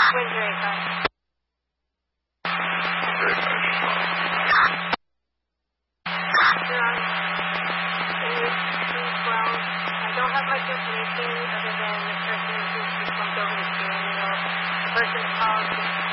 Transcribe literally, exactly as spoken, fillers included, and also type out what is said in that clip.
Wind very fast. Very fast. They're on eight, three, twelve. I don't have much information other than the person who just bumped over the steering wheel. The person called.